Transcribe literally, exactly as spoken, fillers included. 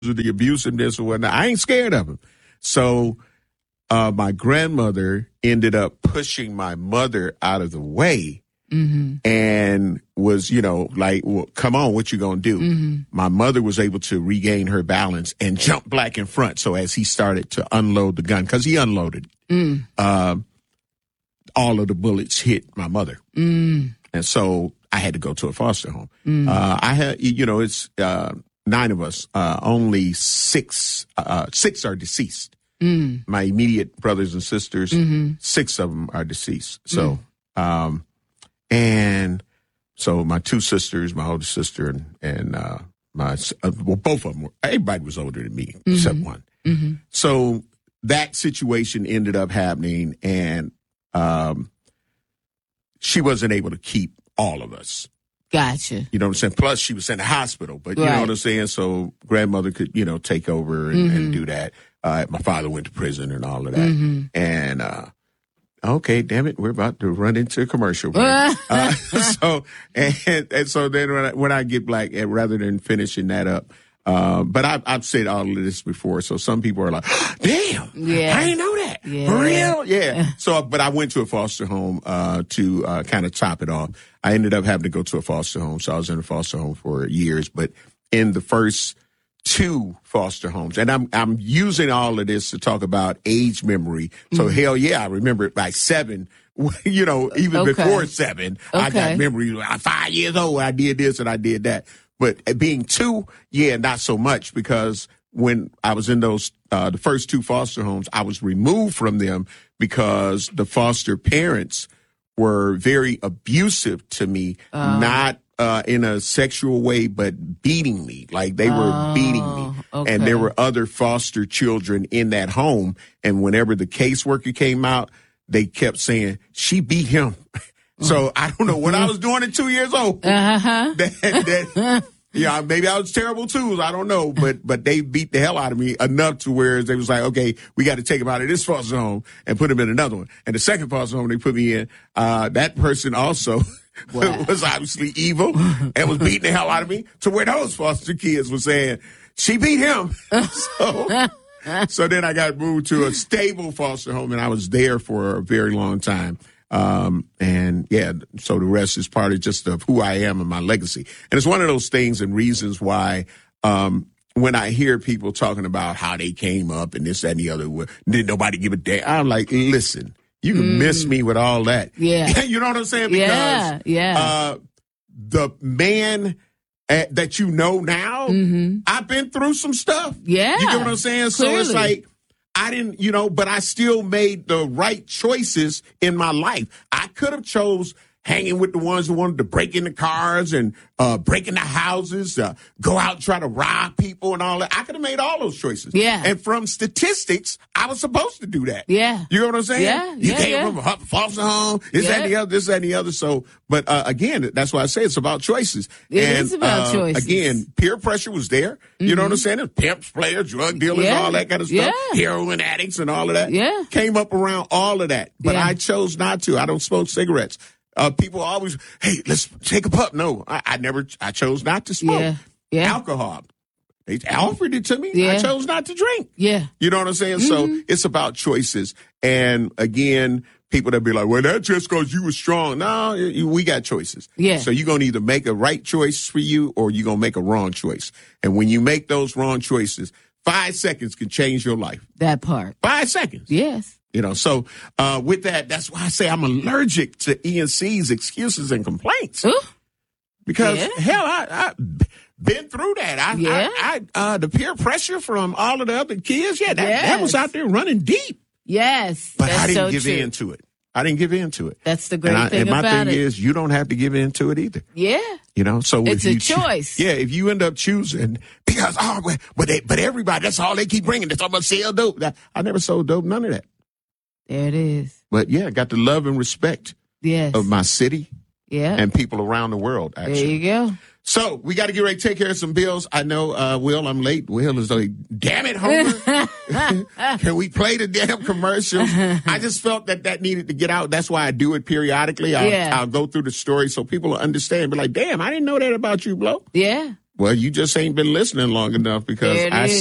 or the abusiveness or whatnot. I ain't scared of him. So uh, my grandmother ended up pushing my mother out of the way. Mm-hmm. And was, you know, like, well, come on, what you gonna do? Mm-hmm. My mother was able to regain her balance and jump back in front. So as he started to unload the gun, because he unloaded, mm. uh, all of the bullets hit my mother. Mm. And so I had to go to a foster home. Mm. Uh, I had, you know, it's uh, nine of us. Uh, only six, uh, six are deceased. Mm. My immediate brothers and sisters, mm-hmm. six of them are deceased. So, mm. um, And so my two sisters, my older sister and, and uh, my, uh, well, both of them, were, everybody was older than me, mm-hmm. except one. Mm-hmm. So that situation ended up happening, and um, she wasn't able to keep all of us. Gotcha. You know what I'm saying? Plus, she was in the hospital, but you right. know what I'm saying? So grandmother could, you know, take over and, mm-hmm. and do that. Uh, my father went to prison and all of that. Mm-hmm. And, uh, okay, damn it, we're about to run into a commercial break. uh, so, and, and so then when I, when I get like, rather than finishing that up, uh, but I've, I've said all of this before, so some people are like, damn, yeah. I didn't know that. Yeah. For real? Yeah. So, but I went to a foster home uh, to uh, kind of top it off. I ended up having to go to a foster home, so I was in a foster home for years, but in the first two foster homes. And I'm I'm using all of this to talk about age memory. So mm-hmm. hell yeah, I remember it by seven. You know, even okay. before seven, okay. I got memory. I'm five years old, I did this and I did that. But being two, yeah, not so much, because when I was in those uh, the first two foster homes, I was removed from them because the foster parents were very abusive to me, um. not Uh, in a sexual way, but beating me. Like they were oh, beating me. Okay. And there were other foster children in that home. And whenever the caseworker came out, they kept saying, she beat him. So I don't know what I was doing at two years old. Uh-huh. that, that, yeah, maybe I was terrible too. I don't know. But but they beat the hell out of me enough to where they was like, okay, we got to take him out of this foster home and put him in another one. And the second foster home they put me in, uh, that person also wow. was obviously evil and was beating the hell out of me, to where those foster kids were saying, she beat him. so, so then I got moved to a stable foster home, and I was there for a very long time. Um, and yeah, so the rest is part of just of who I am and my legacy. And it's one of those things and reasons why, um, when I hear people talking about how they came up and this, that, and the other, didn't nobody give a damn, I'm like, listen, you can mm. miss me with all that. Yeah. You know what I'm saying? Because, yeah, yeah. Uh, the man uh, that you know now, mm-hmm. I've been through some stuff. Yeah. You get what I'm saying? Clearly. So it's like, I didn't, you know, but I still made the right choices in my life. I could have chose hanging with the ones who wanted to break into cars and uh, break into houses, uh, go out and try to rob people and all that. I could have made all those choices. Yeah. And from statistics, I was supposed to do that. Yeah. You know what I'm saying? Yeah. You yeah, came yeah. from a foster home, this, yeah. that, and the other, this, that, and the other. So, but uh, again, that's why I say it's about choices. It and, is about uh, choices. Again, peer pressure was there. Mm-hmm. You know what I'm saying? There's pimps, players, drug dealers, yeah. all that kind of stuff. Yeah. Heroin addicts and all of that. Yeah. Came up around all of that. But yeah. I chose not to. I don't smoke cigarettes. Uh, people always, hey, let's take a puff. No, I, I never, I chose not to smoke. Yeah. Yeah. Alcohol. They offered it to me. Yeah. I chose not to drink. Yeah. You know what I'm saying? Mm-hmm. So it's about choices. And again, people that be like, well, that's just because you were strong. No, you, we got choices. Yeah. So you're going to either make a right choice for you or you're going to make a wrong choice. And when you make those wrong choices, five seconds can change your life. That part. Five seconds. Yes. You know, so uh, with that, that's why I say I'm allergic to E N C's excuses and complaints. Ooh. Because, yeah. hell, I, I been through that. I, yeah. I, I uh, the peer pressure from all of the other kids, yeah, that, yes. that was out there running deep. Yes. But that's I didn't so give true. in to it. I didn't give in to it. That's the great and I, thing and my about thing it. is, you don't have to give in to it either. Yeah. You know, so it's if a you choice. Cho- yeah, if you end up choosing because oh, but but, they, but everybody, that's all they keep bringing. That's all about sell dope. That, I never sold dope, none of that. There it is. But yeah, got the love and respect yes. of my city yeah. and people around the world, actually. There you go. So we got to get ready to take care of some bills. I know, uh, Will, I'm late. Will is like, damn it, Homer. Can we play the damn commercial? I just felt that that needed to get out. That's why I do it periodically. I'll, yeah. I'll go through the story so people will understand. Be like, damn, I didn't know that about you, Blow. Yeah. Well, you just ain't been listening long enough because There it I is.